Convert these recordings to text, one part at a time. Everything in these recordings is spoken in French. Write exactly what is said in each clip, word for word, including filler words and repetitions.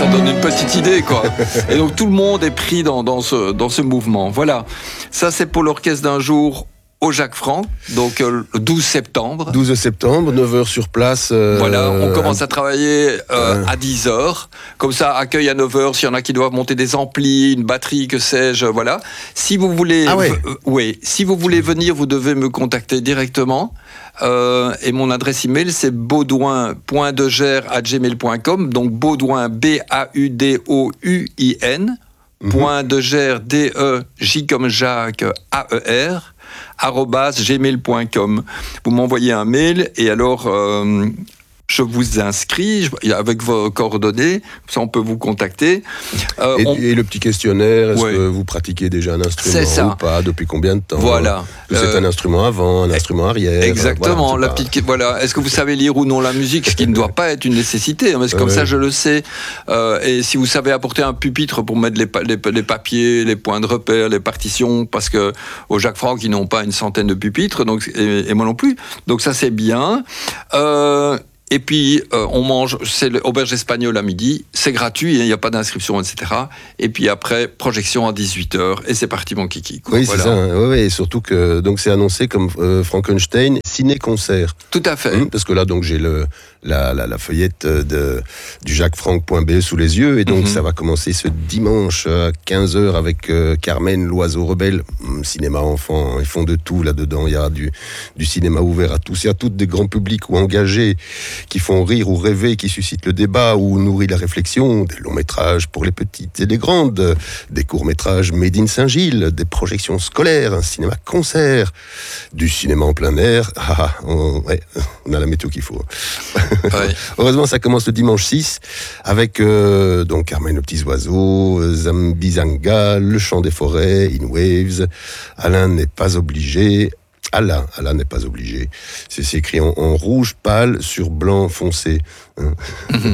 donne une petite idée, quoi. Et donc tout le monde est pris dans, dans, ce, dans ce mouvement. Voilà, ça c'est pour l'orchestre d'un jour au Jacques Franck, donc euh, le douze septembre. douze septembre, neuf heures sur place. Euh, voilà, on commence à travailler euh, euh, à dix heures. Comme ça, accueil à neuf heures, s'il y en a qui doivent monter des amplis, une batterie, que sais-je, voilà. Si vous voulez, ah ouais. v- euh, oui, si vous voulez venir, vous devez me contacter directement. Euh, et mon adresse email, c'est baudouin point deger arobase gmail point com. Donc Baudouin, B A U D O U I N, mm-hmm. point deger, D E J comme Jacques, A E R, arobase gmail point com. Vous m'envoyez un mail et alors euh, je vous inscris je, avec vos coordonnées, ça on peut vous contacter. Euh, et, on... et le petit questionnaire, est-ce ouais. que vous pratiquez déjà un instrument ou pas, depuis combien de temps? Voilà. C'est euh, un instrument avant, un instrument arrière. Exactement. Voilà, la petite, voilà. Est-ce que vous savez lire ou non la musique, ce qui ne doit pas être une nécessité, parce que comme ouais. ça je le sais. Euh, et si vous savez apporter un pupitre pour mettre les, les, les papiers, les points de repère, les partitions, parce que au Jacques Franck ils n'ont pas une centaine de pupitres, donc et, et moi non plus. Donc ça c'est bien. Euh, Et puis, euh, on mange, c'est l'auberge espagnole à midi, c'est gratuit, il n'y a pas d'inscription, et cetera. Et puis après, projection à dix-huit heures, et c'est parti, mon kiki. Oui, voilà. c'est ça. Oui, oui, et surtout que donc, c'est annoncé comme euh, Frankenstein ciné-concert. Tout à fait. Hum, parce que là, donc, j'ai le, la, la, la feuillette de, du jacques franck point b e sous les yeux, et donc, mm-hmm. ça va commencer ce dimanche à quinze heures avec euh, Carmen, l'oiseau rebelle, hum, cinéma enfant, ils font de tout là-dedans. Il y a du, du cinéma ouvert à tous, il y a tout des grands publics ou engagés qui font rire ou rêver, qui suscitent le débat ou nourrit la réflexion, des longs métrages pour les petites et les grandes, des courts métrages made in Saint-Gilles, des projections scolaires, un cinéma concert, du cinéma en plein air. Ah, on, ouais, on a la météo qu'il faut. Ouais. Heureusement, ça commence le dimanche six avec euh, donc Carmen le petit oiseau, Zambizanga, Le chant des forêts, In Waves, Alain n'est pas obligé. Alain, Alain n'est pas obligé. C'est, c'est écrit en, en rouge pâle sur blanc foncé. Hein. Mm-hmm.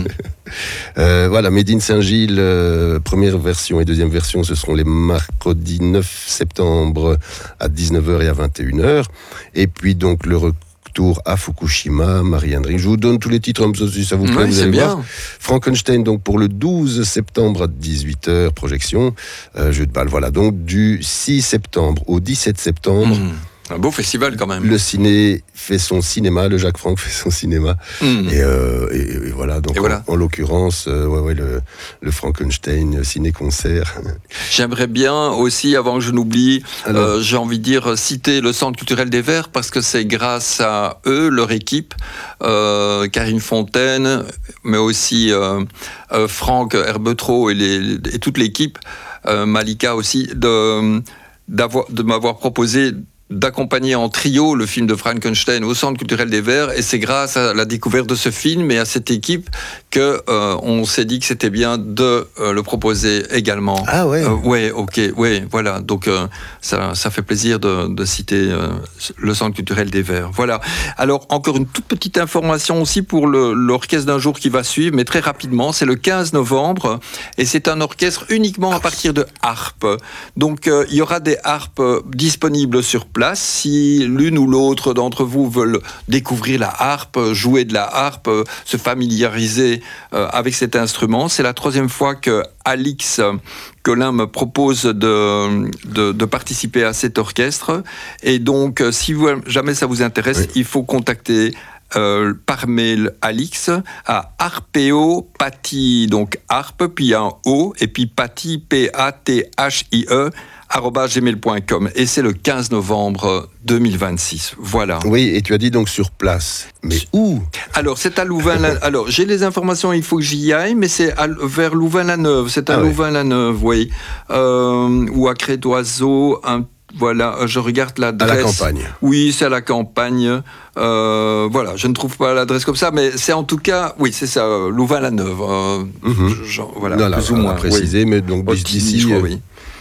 euh, voilà, Made in Saint-Gilles, euh, première version et deuxième version, ce seront les mercredis neuf septembre à dix-neuf heures et à vingt et une heures. Et puis donc le retour à Fukushima, Marie-André. Je vous donne tous les titres, si ça vous plaît, oui, vous c'est allez bien. voir. Frankenstein, donc pour le douze septembre à dix-huit heures, projection. Euh, jeu de balle, voilà. Donc du six septembre au dix-sept septembre. Mm. Un beau festival quand même. Le ciné fait son cinéma, le Jacques Franck fait son cinéma. Mmh. Et, euh, et, et voilà, donc et voilà. En, en l'occurrence, euh, ouais, ouais, le, le Frankenstein ciné-concert. J'aimerais bien aussi, avant que je n'oublie, euh, j'ai envie de dire, citer le Centre culturel des Verts, parce que c'est grâce à eux, leur équipe, euh, Karine Fontaine, mais aussi euh, euh, Franck Herbetreau et, les, et toute l'équipe, euh, Malika aussi, de, d'avoir, de m'avoir proposé d'accompagner en trio le film de Frankenstein au Centre culturel des Verts, et c'est grâce à la découverte de ce film et à cette équipe que euh, on s'est dit que c'était bien de euh, le proposer également. Ah ouais. Euh, ouais, ok, ouais, voilà. Donc euh, ça, ça fait plaisir de, de citer euh, le Centre culturel des Verts. Voilà. Alors encore une toute petite information aussi pour le, l'orchestre d'un jour qui va suivre, mais très rapidement. C'est le quinze novembre et c'est un orchestre uniquement à partir de harpes. Donc euh, il y aura des harpes disponibles sur place. Si l'une ou l'autre d'entre vous veulent découvrir la harpe, jouer de la harpe, se familiariser euh, avec cet instrument, c'est la troisième fois que Alix Colin me propose de, de, de participer à cet orchestre. Et donc, si vous, jamais ça vous intéresse, oui. il faut contacter Euh, par mail Alix à Arpeo Patti, donc harpe, puis un O, et puis Patti, P A T H I E, arobase gmail point com. Et c'est le quinze novembre deux mille vingt-six. Voilà. Oui, et tu as dit donc sur place. Mais où ? Alors, c'est à Louvain. Alors, j'ai les informations, il faut que j'y aille, mais c'est à, vers Louvain-la-Neuve. C'est à ah Louvain-la-Neuve, oui. Euh, ou à Crête-d'Oiseau, un Voilà, je regarde l'adresse. À la campagne. Oui, c'est à la campagne. Euh, voilà, je ne trouve pas l'adresse comme ça, mais c'est en tout cas, oui, c'est ça, Louvain-la-Neuve. Euh, mm-hmm. genre, voilà, non, là, plus ou moins. Précisé, oui. mais donc d'ici, crois, oui.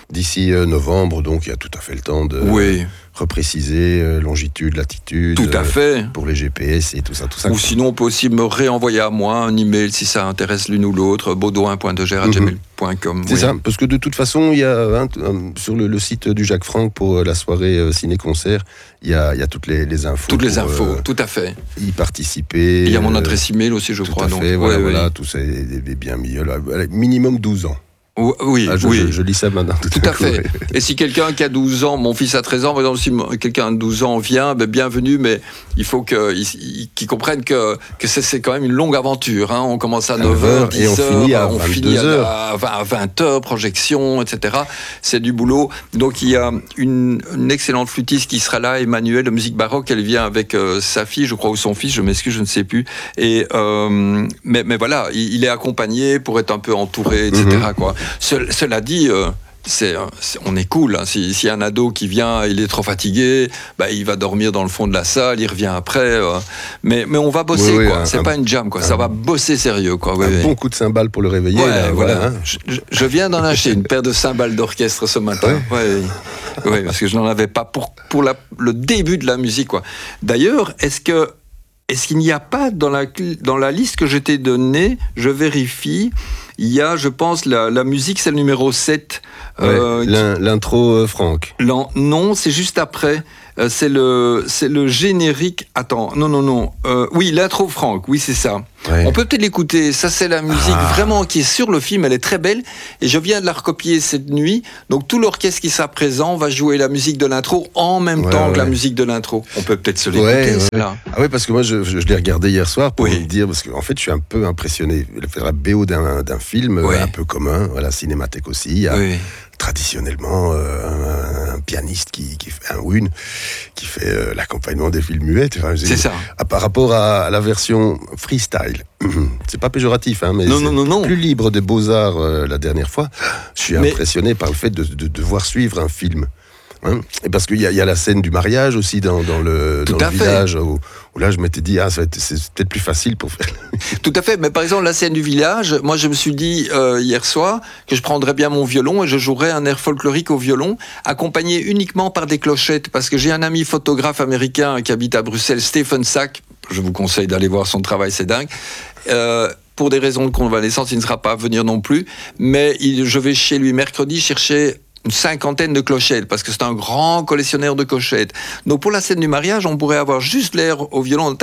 d'ici euh, novembre, donc il y a tout à fait le temps de Oui. repréciser euh, longitude, latitude. Tout à fait. Euh, pour les G P S et tout ça, tout ça. Ou quoi. sinon, on peut aussi me réenvoyer à moi un email si ça intéresse l'une ou l'autre, baudouin point de gère arobase gmail point com. C'est oui. ça, parce que de toute façon, il y a hein, sur le, le site du Jacques Franck pour la soirée euh, ciné-concert, il y a, il y a toutes les, les infos. Toutes les pour, infos, euh, tout à fait. Y participer. Il y a mon euh, adresse email aussi, je tout crois. à donc. fait, voilà, ouais, voilà ouais. tout ça est, est bien mis. Là, minimum douze ans. Oui, ah, je, oui. Je, je lis ça maintenant. Tout, tout à, à fait. Et si quelqu'un qui a douze ans, mon fils a treize ans, par exemple, si quelqu'un de douze ans vient, ben bienvenue, mais il faut qu'il qu'il comprenne que, que c'est, c'est quand même une longue aventure. Hein. On commence à neuf heures, dix heures, et on finit à on vingt-deux finit heures. à vingt heures, projection, et cetera. C'est du boulot. Donc il y a une, une excellente flûtiste qui sera là, Emmanuelle, de musique baroque. Elle vient avec euh, sa fille, je crois, ou son fils, je m'excuse, je ne sais plus. Et, euh, mais, mais voilà, il, il est accompagné pour être un peu entouré, et cetera. Mm-hmm. Quoi. Ce, cela dit, euh, c'est, c'est, on est cool. Hein. Si, si un ado qui vient, il est trop fatigué, bah, il va dormir dans le fond de la salle, il revient après. Euh, mais, mais on va bosser, oui, oui, quoi. Un, c'est un, pas une jam, quoi. Un, ça va bosser sérieux, quoi. Oui, un oui. bon coup de cymbale pour le réveiller. Ouais, là, voilà. voilà hein. je, je viens d'en acheter une paire de cymbales d'orchestre ce matin. Ouais. Ouais, oui. Ouais, parce que je n'en avais pas pour, pour la, le début de la musique, quoi. D'ailleurs, est-ce que Est-ce qu'il n'y a pas dans la, dans la liste que je t'ai donnée, je vérifie, il y a, je pense, la, la musique, c'est le numéro sept. Ouais, euh, l'in, l'intro euh, Franck. Non, c'est juste après. Euh, c'est, le, c'est le générique. Attends, non, non, non. Euh, oui, l'intro Franck, oui, c'est ça. Ouais. On peut peut-être l'écouter. Ça, c'est la musique ah. vraiment qui est sur le film. Elle est très belle. Et je viens de la recopier cette nuit. Donc, tout l'orchestre qui sera présent va jouer la musique de l'intro en même ouais, temps ouais. que la musique de l'intro. On peut peut-être se l'écouter, ouais, celle-là. Ouais. Ah oui, parce que moi, je, je, je l'ai regardé hier soir pour oui. me dire, parce qu'en fait, je suis un peu impressionné. Faire la B O d'un, d'un film ouais. un peu commun, voilà, Cinémathèque aussi. Il y a, oui. traditionnellement euh, un, un pianiste qui, qui fait un ou une qui fait euh, l'accompagnement des films muets. Enfin, c'est ça. À, par rapport à, à la version freestyle, c'est pas péjoratif, hein, mais non, c'est non, non, non. plus libre des Beaux-Arts euh, la dernière fois. Je suis mais... impressionné par le fait de, de, de devoir suivre un film. Hein, et parce qu'il y a, il y a la scène du mariage aussi dans, dans le, dans le village où, où là je m'étais dit ah ça va être, c'est peut-être plus facile pour faire. Tout à fait, mais par exemple la scène du village, moi je me suis dit euh, hier soir que je prendrais bien mon violon et je jouerais un air folklorique au violon, accompagné uniquement par des clochettes, parce que j'ai un ami photographe américain qui habite à Bruxelles, Stephen Sack. Je vous conseille d'aller voir son travail, c'est dingue. Euh, Pour des raisons de convalescence, il ne sera pas à venir non plus, mais il, je vais chez lui mercredi chercher une cinquantaine de clochettes, parce que c'est un grand collectionneur de clochettes. Donc pour la scène du mariage, on pourrait avoir juste l'air au violon,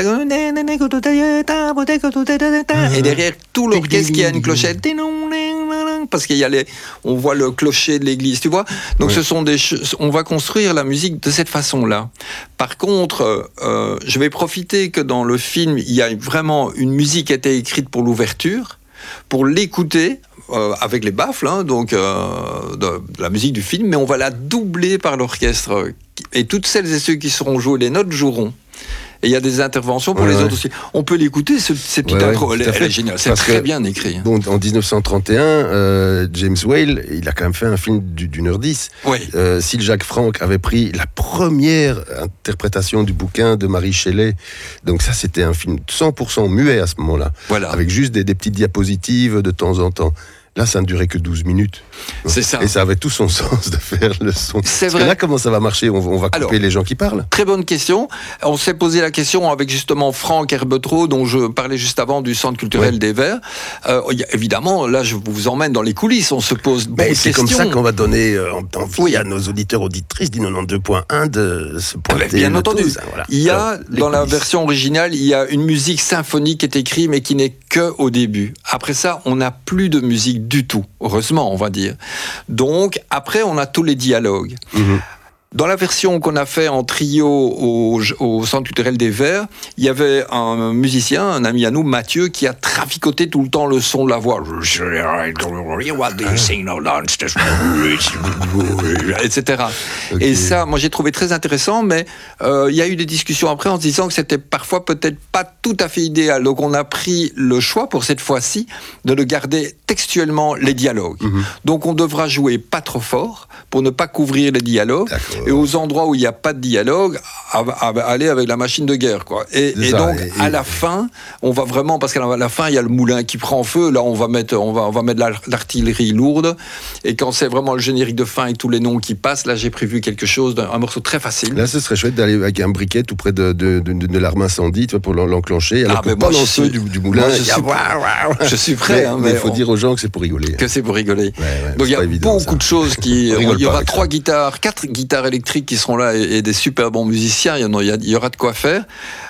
et derrière tout l'orchestre qui a une clochette, parce qu'il y a les, on voit le clocher de l'église, tu vois. Donc ouais. ce sont des, on va construire la musique de cette façon-là. Par contre, euh, je vais profiter que dans le film, il y a vraiment une musique qui a été écrite pour l'ouverture, pour l'écouter. Euh, avec les baffles, hein, donc euh, de, de la musique du film, mais on va la doubler par l'orchestre. Et toutes celles et ceux qui seront joués les notes joueront. Et il y a des interventions pour ouais, les ouais. autres aussi. On peut l'écouter, ce, ces petites ouais, intros. Elle, elle est géniale. C'est Parce très que, bien écrit. Bon, en dix-neuf cent trente et un, euh, James Whale, il a quand même fait un film d'une heure dix. Ouais. Euh, si le Jacques Franck avait pris la première interprétation du bouquin de Mary Shelley, donc ça, c'était un film cent pour cent muet à ce moment-là. Voilà. Avec juste des, des petites diapositives de temps en temps. Là, ça ne durait que douze minutes. C'est ça. Et ça avait tout son sens de faire le son. C'est Parce vrai. Que là, comment ça va marcher ? On va, on va couper Alors, les gens qui parlent. Très bonne question. On s'est posé la question avec justement Franck Herbetreau, dont je parlais juste avant, du Centre culturel ouais. des Verts. Euh, y a, évidemment, là, je vous emmène dans les coulisses. On se pose beaucoup de questions. C'est comme ça qu'on va donner euh, envie oui. à nos auditeurs, auditrices du quatre-vingt-deux point un de se pointer. Bien entendu. Tous, hein, voilà. Il y a, Alors, dans coulisses. La version originale, il y a une musique symphonique qui est écrite, mais qui n'est que au début. Après ça, on n'a plus de musique du tout. Heureusement, on va dire. Donc, après, on a tous les dialogues. Mmh. Dans la version qu'on a fait en trio au, au Centre culturel des Verts, il y avait un musicien, un ami à nous, Mathieu, qui a traficoté tout le temps le son de la voix. et cetera. Okay. Et ça, moi, j'ai trouvé très intéressant, mais euh, il y a eu des discussions après en se disant que c'était parfois peut-être pas tout à fait idéal. Donc, on a pris le choix, pour cette fois-ci, de le garder tel textuellement les dialogues. Mhm. Donc on devra jouer pas trop fort pour ne pas couvrir les dialogues. D'accord. Et aux endroits où il n'y a pas de dialogue, à, à, à aller avec la machine de guerre, quoi. Et, et ça, donc et, à et... la fin, on va vraiment, parce qu'à la fin il y a le moulin qui prend feu. Là on va mettre, on va, on va mettre de l'artillerie lourde. Et quand c'est vraiment le générique de fin et tous les noms qui passent, là j'ai prévu quelque chose, un morceau très facile. Là ce serait chouette d'aller avec un briquet tout près de, de, de, de, de l'arme incendie, tu vois, pour l'enclencher. Alors ah, pour mais pas moi, dans le suis... feu du, du moulin. Moi, je, suis... je suis prêt. Mais il hein, faut on... dire aux gens que c'est pour rigoler. Que c'est pour rigoler. Ouais, ouais, donc il y a évident, beaucoup ça. de choses qui. Il y aura trois ça. guitares, quatre guitares électriques qui seront là et, et des super bons musiciens. Il y, en a, il y aura de quoi faire.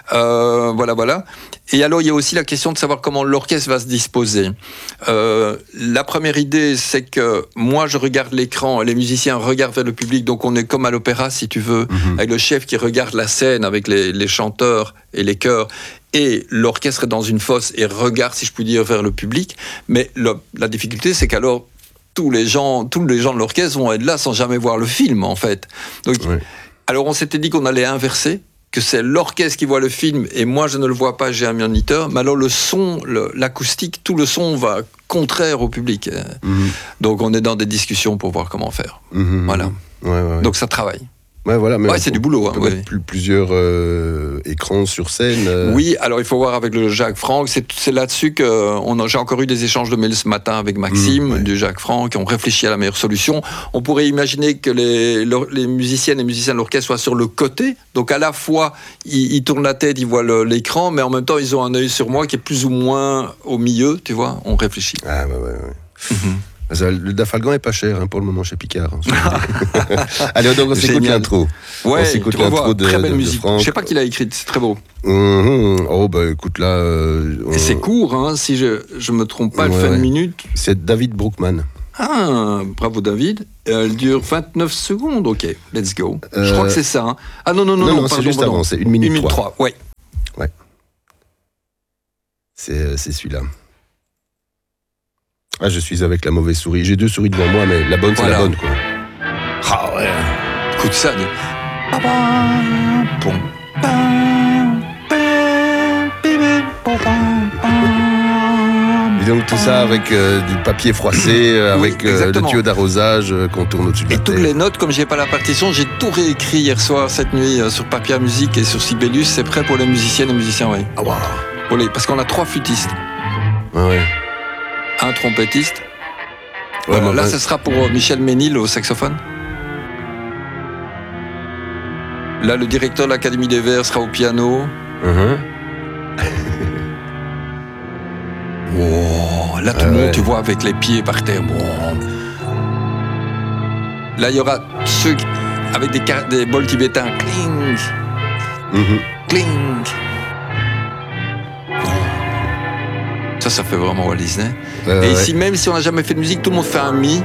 Euh, voilà, voilà. Et alors il y a aussi la question de savoir comment l'orchestre va se disposer. Euh, la première idée, c'est que moi je regarde l'écran, les musiciens regardent vers le public, donc on est comme à l'opéra si tu veux, mm-hmm. avec le chef qui regarde la scène avec les, les chanteurs et les chœurs. Et l'orchestre est dans une fosse et regarde, si je puis dire, vers le public. Mais le, la difficulté, c'est qu'alors tous les gens, tous les gens de l'orchestre vont être là sans jamais voir le film, en fait. Donc, oui. Alors on s'était dit qu'on allait inverser, que c'est l'orchestre qui voit le film et moi je ne le vois pas, j'ai un moniteur. Mais alors le son, le, l'acoustique, tout le son va contraire au public. Mm-hmm. Donc on est dans des discussions pour voir comment faire. Mm-hmm. Voilà. Ouais, ouais, ouais. Donc ça travaille. Ouais, voilà, mais ouais, c'est peut, du boulot. Hein, ouais. plus, plusieurs euh, écrans sur scène. Euh... Oui, alors il faut voir avec le Jacques Franck. C'est, c'est là-dessus que on a, j'ai encore eu des échanges de mails ce matin avec Maxime mmh, ouais. du Jacques Franck, qui ont réfléchi à la meilleure solution. On pourrait imaginer que les, les musiciennes et musiciens de l'orchestre soient sur le côté. Donc à la fois, ils, ils tournent la tête, ils voient le, l'écran, mais en même temps, ils ont un œil sur moi qui est plus ou moins au milieu, tu vois. On réfléchit. Ah, ouais, ouais, ouais. Mmh. Le Dafalgan est pas cher hein, pour le moment chez Picard. Hein, allez, donc on s'écoute l'intro. Ouais, on s'écoute l'intro voir, de, très belle de, musique. de Franck. Je sais pas qui l'a écrite, c'est très beau. Mmh, oh bah écoute là. Euh, on... Et c'est court, hein, si je je me trompe pas, elle ouais, fait ouais. une minute. C'est David Brookman. Ah, bravo David. Elle dure vingt-neuf secondes. Ok, let's go. Euh... Je crois que c'est ça. Hein. Ah non non non non, non, non pardon, c'est juste pardon. avant, c'est une minute une minute trois. Ouais. Ouais. C'est c'est celui-là. Ah, je suis avec la mauvaise souris. J'ai deux souris devant moi, mais la bonne, voilà. C'est la bonne, quoi. Ah ouais. Écoute ça. Dis... Et donc tout ça avec euh, du papier froissé, euh, avec oui, euh, des tuyaux d'arrosage euh, qu'on tourne au-dessus de la Et tête. toutes les notes, comme j'ai pas la partition, j'ai tout réécrit hier soir, cette nuit, euh, sur papier à musique et sur Sibelius. C'est prêt pour les musiciennes et musiciens, oui. Ah wow. Pour les... Parce qu'on a trois flûtistes. Ah ouais. Un trompettiste. Ouais, euh, là, ouais. ce sera pour Michel Ménil au saxophone. Là, le directeur de l'Académie des Verts sera au piano. Uh-huh. Wow, là, tout ah, le monde, ouais. tu vois, avec les pieds par terre. Wow. Là, il y aura ceux qui, avec des, des bols tibétains. Cling. Mm-hmm. Cling. Ça, ça fait vraiment Walt Disney. Ouais, Et ouais. ici, même si on n'a jamais fait de musique, tout le monde fait un mi.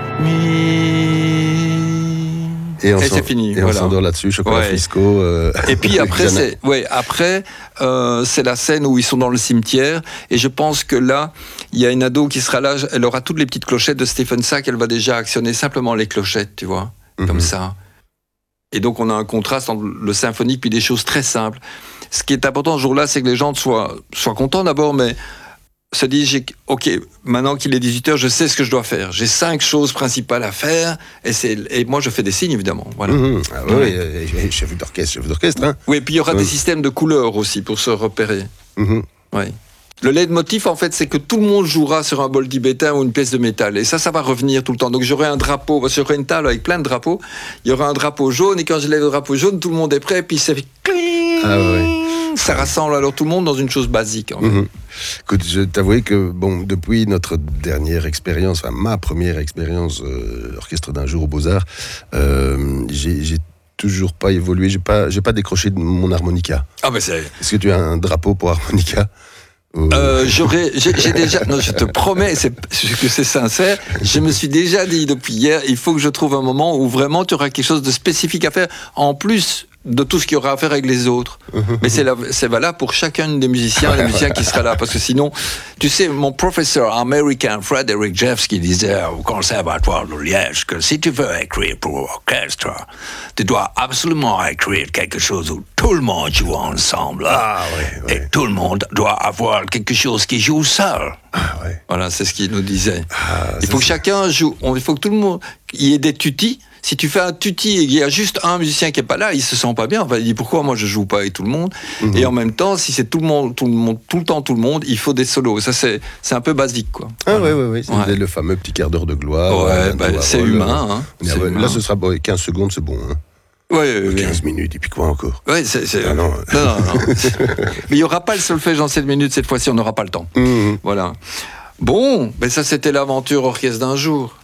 Mi. Et, on et c'est fini. Et voilà. on s'endort là-dessus, chocolat ouais. Frisco. Euh, et puis après, c'est, ouais, après euh, c'est la scène où ils sont dans le cimetière. Et je pense que là, il y a une ado qui sera là. Elle aura toutes les petites clochettes de Stephen Sack. Elle va déjà actionner simplement les clochettes, tu vois, mm-hmm. comme ça. Et donc, on a un contraste entre le symphonique puis des choses très simples. Ce qui est important ce jour-là, c'est que les gens soient, soient contents d'abord, mais se disent, ok, maintenant qu'il est dix-huit heures, je sais ce que je dois faire. J'ai cinq choses principales à faire, et, c'est, et moi je fais des signes, évidemment. Voilà. Mmh, ah oui, ouais. euh, chef d'orchestre, chef d'orchestre. Hein. Oui, et puis il y aura mmh. des systèmes de couleurs aussi pour se repérer. Mmh. Ouais. Le leitmotiv, en fait, c'est que tout le monde jouera sur un bol tibétain ou une pièce de métal. Et ça, ça va revenir tout le temps. Donc j'aurai un drapeau, parce que j'aurai une table avec plein de drapeaux. Il y aura un drapeau jaune, et quand je lève le drapeau jaune, tout le monde est prêt, puis ça fait cling. Ah ouais. Ça rassemble alors tout le monde dans une chose basique. En fait. Mmh. Écoute, je t'avoue que bon, depuis notre dernière expérience, enfin ma première expérience euh, orchestre d'un jour aux Beaux-Arts, euh, j'ai, j'ai toujours pas évolué, j'ai pas, j'ai pas décroché de mon harmonica. Ah mais c'est. Est-ce que tu as un drapeau pour harmonica? Euh, j'aurais, j'ai, j'ai déjà, non, je te promets, c'est, que c'est sincère. Je me suis déjà dit depuis hier, il faut que je trouve un moment où vraiment tu auras quelque chose de spécifique à faire. En plus, de tout ce qu'il y aura à faire avec les autres. Mais c'est, la, c'est valable pour chacun des musiciens, les musiciens qui sera là. Parce que sinon, tu sais, mon professeur américain Frederick Jeffs qui disait au Conservatoire de Liège que si tu veux écrire pour l'orchestre, tu dois absolument écrire quelque chose où tout le monde joue ensemble. Ah, ouais, ouais. Et tout le monde doit avoir quelque chose qui joue seul. Ah, ouais. Voilà, c'est ce qu'il nous disait. Ah, il faut que c'est... chacun joue. Il faut que tout le monde... Il y ait des tutis. Si tu fais un tutti et qu'il y a juste un musicien qui est pas là, il se sent pas bien. Enfin, il dit pourquoi moi je joue pas avec tout le monde. Mm-hmm. Et en même temps, si c'est tout le monde, tout le monde, tout le temps tout le monde, il faut des solos. Ça c'est, c'est un peu basique quoi. Ah ouais ouais ouais. C'est ouais. le fameux petit quart d'heure de gloire. Ouais, bah, c'est rôle, humain. Hein. C'est là humain. Ce sera bon, quinze secondes, c'est bon. Hein. Ouais, ouais, quinze ouais. minutes et puis quoi encore. Ouais, c'est, c'est... Ah, non. non, non, non. Mais il y aura pas le solfège en sept minutes cette fois-ci. On n'aura pas le temps. Mm-hmm. Voilà. Bon, ben ça c'était l'aventure orchestre d'un jour.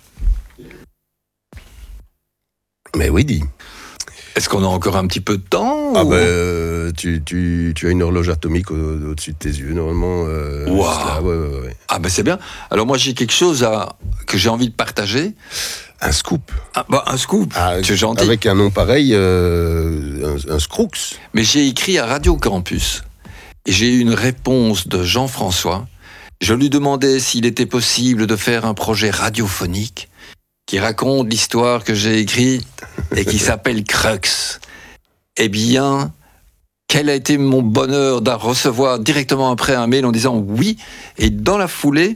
Mais oui, dis. Est-ce qu'on a encore un petit peu de temps Ah ou... ben, euh, tu, tu, tu as une horloge atomique au, au-dessus de tes yeux, normalement. Euh, wow. là, ouais, ouais, ouais. Ah ben c'est bien. Alors moi j'ai quelque chose à... que j'ai envie de partager. Un scoop. Ah, bah, un scoop, ah, c'est gentil. Avec un nom pareil, euh, un, un Scroox. Mais j'ai écrit à Radio Campus et j'ai eu une réponse de Jean-François. Je lui demandais s'il était possible de faire un projet radiophonique qui raconte l'histoire que j'ai écrite et qui s'appelle Crux. Eh bien, quel a été mon bonheur de recevoir directement après un mail en disant oui, et dans la foulée,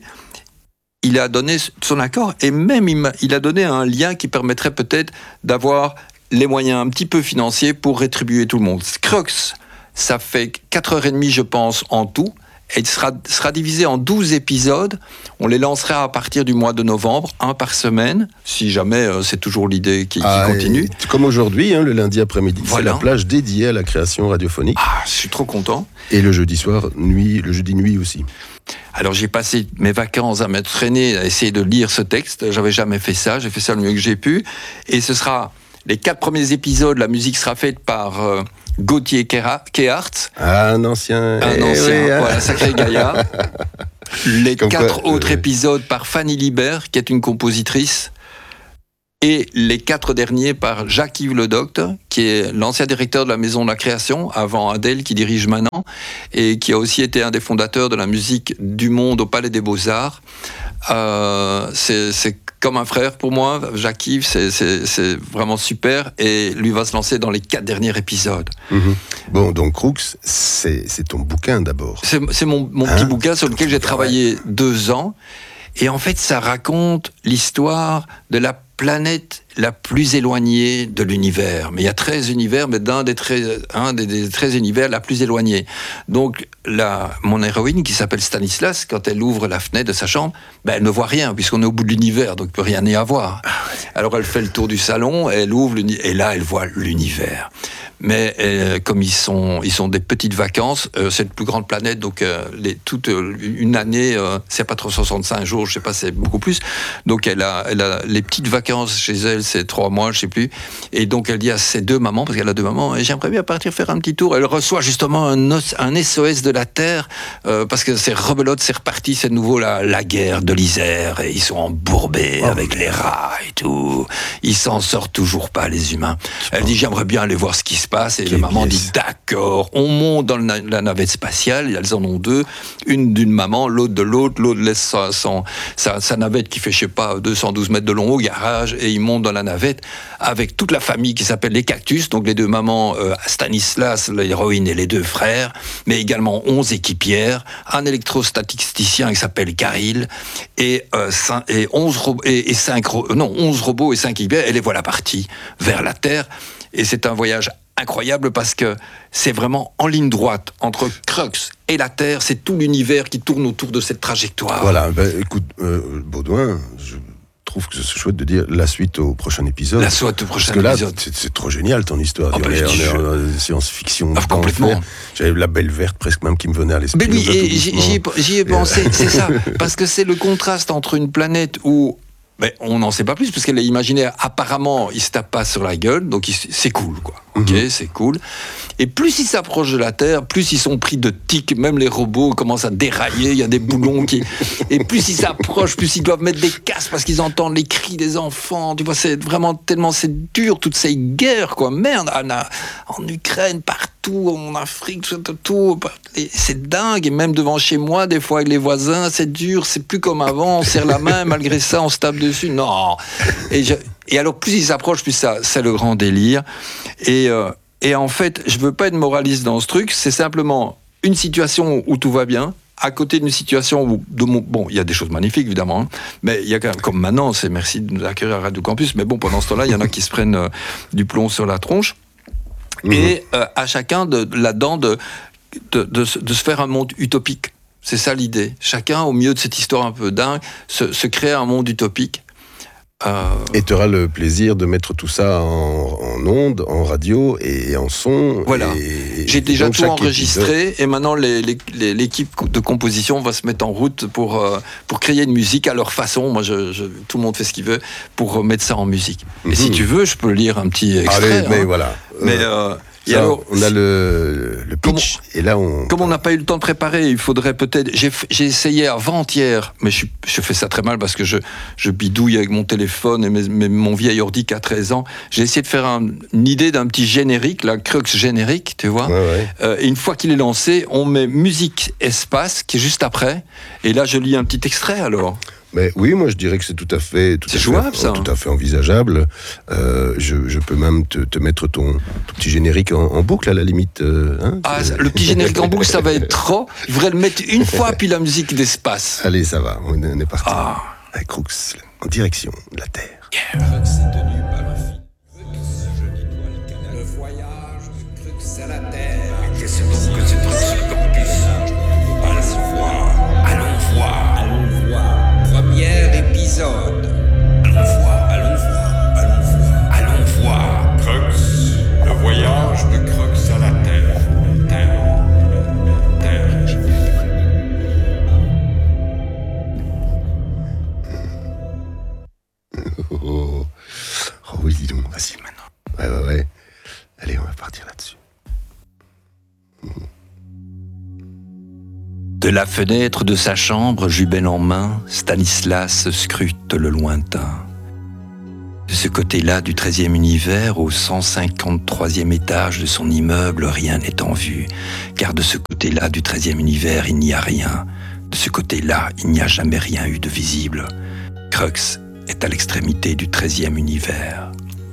il a donné son accord, et même il, il a donné un lien qui permettrait peut-être d'avoir les moyens un petit peu financiers pour rétribuer tout le monde. Crux, ça fait quatre heures trente, je pense, en tout. Et il sera, sera divisé en douze épisodes. On les lancera à partir du mois de novembre, un par semaine, si jamais euh, c'est toujours l'idée qui, ah, qui continue. Comme aujourd'hui, hein, le lundi après-midi, voilà. C'est la plage dédiée à la création radiophonique. Ah, je suis trop content. Et le jeudi soir, nuit, le jeudi nuit aussi. Alors j'ai passé mes vacances à m'être traîné, à essayer de lire ce texte. J'avais jamais fait ça, j'ai fait ça le mieux que j'ai pu. Et ce sera les quatre premiers épisodes, la musique sera faite par... Euh, Gauthier Kehartz. Ah, un ancien. Un eh ancien, oui, hein. Voilà, sacré gaillard. Les Comme quatre quoi, autres euh... épisodes par Fanny Libert, qui est une compositrice. Et les quatre derniers par Jacques-Yves Ledocte, qui est l'ancien directeur de la Maison de la Création, avant Adèle, qui dirige maintenant, et qui a aussi été un des fondateurs de la musique du monde au Palais des Beaux-Arts. Euh, c'est, c'est comme un frère pour moi, Jacques-Yves, c'est, c'est, c'est vraiment super, et lui va se lancer dans les quatre derniers épisodes. Mmh. Bon, donc Crux, c'est, c'est ton bouquin d'abord. C'est, c'est mon, mon hein petit bouquin sur lequel j'ai travaillé ouais. deux ans, et en fait ça raconte l'histoire de la planète la plus éloignée de l'univers. Mais il y a treize univers, mais d'un des treize, un des, des treize univers la plus éloignée. Donc, la, mon héroïne, qui s'appelle Stanislas, quand elle ouvre la fenêtre de sa chambre, ben, elle ne voit rien, puisqu'on est au bout de l'univers, donc il ne peut rien y avoir. Alors, elle fait le tour du salon, elle ouvre, et là, elle voit l'univers. Mais euh, comme ils sont, ils sont des petites vacances, euh, c'est une plus grande planète, donc euh, les, toute euh, une année, euh, c'est pas trois cent soixante-cinq jours, je sais pas, c'est beaucoup plus. Donc elle a, elle a les petites vacances chez elle, c'est trois mois, je sais plus. Et donc elle dit à ses deux mamans, parce qu'elle a deux mamans, et j'aimerais bien partir faire un petit tour. Elle reçoit justement un, un S O S de la Terre, euh, parce que c'est rebelote, c'est reparti, c'est de nouveau la, la guerre de l'Isère, et ils sont embourbés oh. avec les rats et tout. Ils s'en sortent toujours pas, les humains. Elle dit, j'aimerais bien aller voir ce qui se passe, et la maman dit d'accord, on monte dans la, la navette spatiale, elles en ont deux, une d'une maman, l'autre de l'autre, l'autre laisse sa, son, sa, sa navette qui fait, je sais pas, deux cent douze mètres de long au garage, et ils montent dans la navette avec toute la famille qui s'appelle les Cactus, donc les deux mamans, euh, Stanislas, l'héroïne, et les deux frères, mais également onze équipières, un électrostatisticien qui s'appelle Caril, et, euh, cinq, et, onze ro- et, et cinq, ro- non, onze robots et cinq équipières, et les voilà partis vers la Terre, et c'est un voyage incroyable parce que c'est vraiment en ligne droite entre Crux et la Terre, c'est tout l'univers qui tourne autour de cette trajectoire. Voilà, ben, écoute, euh, Baudouin, je trouve que c'est chouette de dire la suite au prochain épisode. La suite au prochain parce que là, épisode. C'est, c'est trop génial ton histoire. Oh, on, ben, est, on est en euh, science-fiction. Ah, complètement. J'avais la Belle Verte presque même qui me venait à l'esprit. Mais oui, et j'y, j'y, ai, j'y ai pensé, c'est ça, parce que c'est le contraste entre une planète où mais on n'en sait pas plus, parce qu'elle est imaginée, apparemment, il se tape pas sur la gueule, donc il, c'est cool, quoi. Ok, Mhm. c'est cool. Et plus ils s'approchent de la Terre, plus ils sont pris de tics. Même les robots commencent à dérailler. Il y a des boulons qui. Et plus ils s'approchent, plus ils doivent mettre des casques parce qu'ils entendent les cris des enfants. Tu vois, c'est vraiment tellement c'est dur toutes ces guerres, quoi. Merde, en, en Ukraine, partout, en Afrique, tout, tout, tout. Et c'est dingue. Et même devant chez moi, des fois avec les voisins, c'est dur. C'est plus comme avant. On serre la main, malgré ça, on se tape dessus. Non. Et, je, et alors, plus ils s'approchent, plus ça, c'est le grand délire. Et euh, Et en fait, je veux pas être moraliste dans ce truc, c'est simplement une situation où tout va bien, à côté d'une situation où, de mon, bon, il y a des choses magnifiques évidemment, hein, mais il y a quand même, comme maintenant, c'est merci de nous accueillir à Radio Campus, mais bon, pendant ce temps-là, il y en a qui se prennent euh, du plomb sur la tronche, mmh. et euh, à chacun de, là-dedans de, de, de, de se faire un monde utopique. C'est ça l'idée. Chacun, au milieu de cette histoire un peu dingue, se, se crée un monde utopique. Euh... Et tu auras le plaisir de mettre tout ça en, en ondes, en radio et en son. Voilà. Et, J'ai déjà tout enregistré épisode... et maintenant les, les, les, l'équipe de composition va se mettre en route pour, euh, pour créer une musique à leur façon. Moi, je, je, tout le monde fait ce qu'il veut pour mettre ça en musique. Mm-hmm. Et si tu veux, je peux lire un petit extrait. Allez, mais hein. voilà. Mais euh, Ça, alors, on a le, le pitch, comme, et là on... Comme on n'a pas eu le temps de préparer, il faudrait peut-être... J'ai, j'ai essayé avant-hier, mais je, je fais ça très mal parce que je, je bidouille avec mon téléphone et mes, mes, mon vieil ordi qui a treize ans. J'ai essayé de faire un, une idée d'un petit générique, la Crux générique, tu vois. Ouais, ouais. Euh, et une fois qu'il est lancé, on met musique espace, qui est juste après. Et là, je lis un petit extrait alors. Mais oui, moi je dirais que c'est tout à fait, tout c'est à jouable, fait, ça. tout à fait envisageable. Euh, je, je peux même te, te mettre ton, ton petit générique en, en boucle à la limite. Euh, hein, ah, le petit générique en boucle, ça va être trop. Je voudrais le mettre une fois, puis la musique d'espace. Allez, ça va, on est parti. Ah. Avec Crux, en direction de la Terre. Yeah. Le voyage de Crux à la Terre. Qu'est-ce donc que ce truc sur Campus? Allons voir, allons voir, allons voir. Premier épisode. Allons voir, allons voir, allons voir, allons voir. Crux, le voyage de Crux à la Terre. Terre, Terre. Oh, oh, oh oui, dis donc, vas-y maintenant. Ouais, ouais, ouais. Allez, on va partir là-dessus. De la fenêtre de sa chambre, jubel en main, Stanislas scrute le lointain. De ce côté-là du treizième univers, au cent cinquante-troisième étage de son immeuble, rien n'est en vue, car de ce côté-là du treizième univers, il n'y a rien. De ce côté-là, il n'y a jamais rien eu de visible. Crux est à l'extrémité du treizième univers.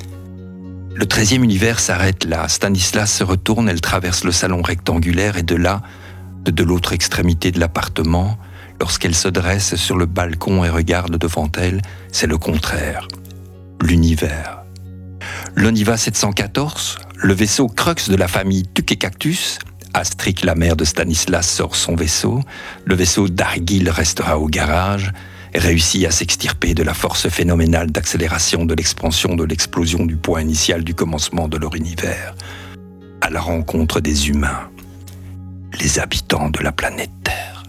Le treizième univers s'arrête là. Stanislas se retourne, elle traverse le salon rectangulaire et de là, de, de l'autre extrémité de l'appartement, lorsqu'elle se dresse sur le balcon et regarde devant elle, c'est le contraire. L'univers. L'Oniva sept cent quatorze, le vaisseau Crux de la famille Tuc et Cactus, Astrid, la mère de Stanislas, sort son vaisseau, le vaisseau d'Argyle restera au garage, et réussit à s'extirper de la force phénoménale d'accélération de l'expansion de l'explosion du point initial du commencement de leur univers, à la rencontre des humains, les habitants de la planète Terre.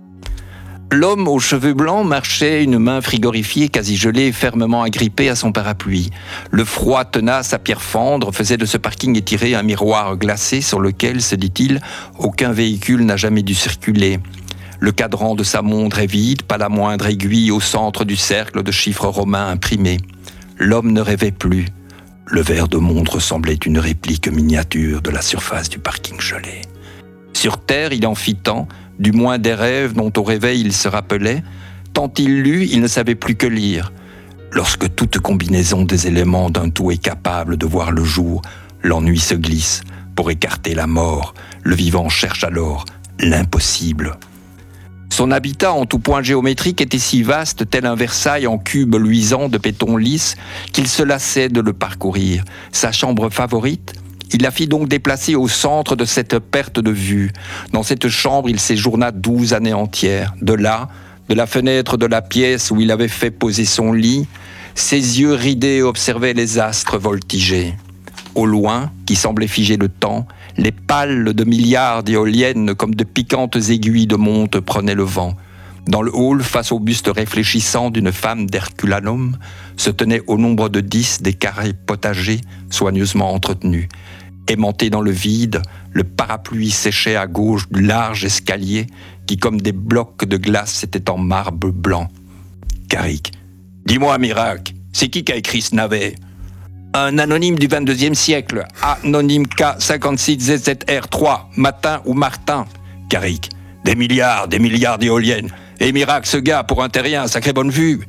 L'homme aux cheveux blancs marchait, une main frigorifiée, quasi gelée, fermement agrippée à son parapluie. Le froid tenace à pierre fendre faisait de ce parking étiré un miroir glacé sur lequel, se dit-il, aucun véhicule n'a jamais dû circuler. Le cadran de sa montre est vide, pas la moindre aiguille au centre du cercle de chiffres romains imprimés. L'homme ne rêvait plus. Le verre de montre semblait une réplique miniature de la surface du parking gelé. Sur Terre, il en fit tant, du moins des rêves dont au réveil il se rappelait, tant il lut, il ne savait plus que lire. Lorsque toute combinaison des éléments d'un tout est capable de voir le jour, l'ennui se glisse. Pour écarter la mort, le vivant cherche alors l'impossible. Son habitat en tout point géométrique était si vaste, tel un Versailles en cube luisant de béton lisse, qu'il se lassait de le parcourir. Sa chambre favorite, il la fit donc déplacer au centre de cette perte de vue. Dans cette chambre, il séjourna douze années entières. De là, de la fenêtre de la pièce où il avait fait poser son lit, ses yeux ridés observaient les astres voltiger. Au loin, qui semblait figer le temps, les pales de milliards d'éoliennes comme de piquantes aiguilles de monte prenaient le vent. Dans le hall, face au buste réfléchissant d'une femme d'Herculanum, se tenaient au nombre de dix des carrés potagers soigneusement entretenus. Aimanté dans le vide, le parapluie séchait à gauche du large escalier qui, comme des blocs de glace, était en marbre blanc. Carrick. Dis-moi, Miracle, c'est qui qui a écrit ce navet ? Un anonyme du vingt-deuxième siècle, anonyme K cinquante-six Z Z R trois, Matin ou Martin. Carrick. Des milliards, des milliards d'éoliennes. Et Miracle, ce gars, pour un terrien, sacrée bonne vue.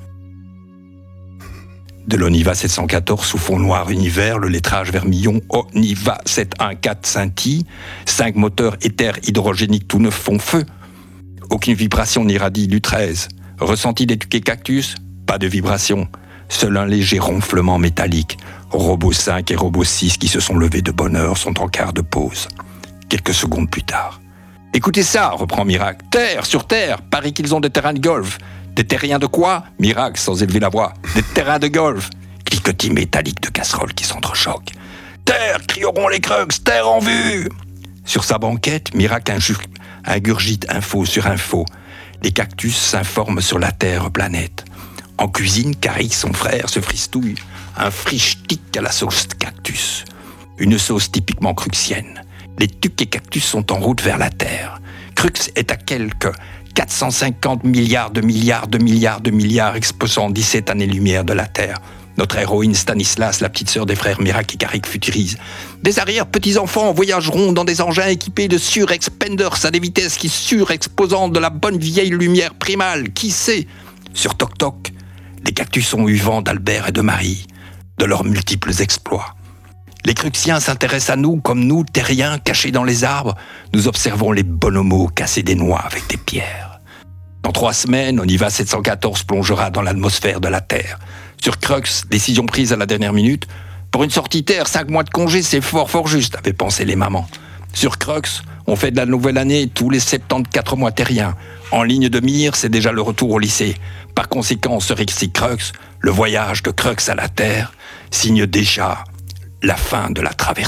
De l'Oniva sept cent quatorze sous fond noir univers, le lettrage vermillon Oniva sept cent quatorze scintille, cinq moteurs éthers hydrogéniques tout neufs font feu. Aucune vibration n'irradie du treize. Ressenti des tuquets cactus, pas de vibration. Seul un léger ronflement métallique. Robot cinq et Robot six qui se sont levés de bonne heure sont en quart de pause. Quelques secondes plus tard. Écoutez ça, reprend Miracle. Terre, sur Terre, paraît qu'ils ont des terrains de golf. Des terriens de quoi ? Miracle, sans élever la voix. Des terrains de golf. Cliquetis métallique de casseroles qui s'entrechoquent. Terre, crieront les Crux, terre en vue ! Sur sa banquette, Miracle ingurgite info sur info. Les cactus s'informent sur la Terre planète. En cuisine, Carrick, son frère, se fristouille. Un frichtic à la sauce cactus. Une sauce typiquement cruxienne. Les tuques cactus sont en route vers la Terre. Crux est à quelques quatre cent cinquante milliards de milliards de milliards de milliards exposant dix-sept années-lumière de la Terre. Notre héroïne Stanislas, la petite sœur des frères Miracle et Carrick, futurise. Des arrière-petits-enfants voyageront dans des engins équipés de surexpenders à des vitesses qui surexposant de la bonne vieille lumière primale. Qui sait ? Sur Toc Toc, les cactus ont eu vent d'Albert et de Marie, de leurs multiples exploits. Les Cruxiens s'intéressent à nous comme nous, terriens, cachés dans les arbres. Nous observons les bonhomos casser des noix avec des pierres. Dans trois semaines, Oniva sept cent quatorze plongera dans l'atmosphère de la Terre. Sur Crux, décision prise à la dernière minute. Pour une sortie Terre, cinq mois de congé, c'est fort fort juste, avaient pensé les mamans. Sur Crux, on fait de la nouvelle année tous les soixante-quatorze mois terriens. En ligne de mire, c'est déjà le retour au lycée. Par conséquent, ce récit Crux, le voyage de Crux à la Terre, signe déjà la fin de la traversée.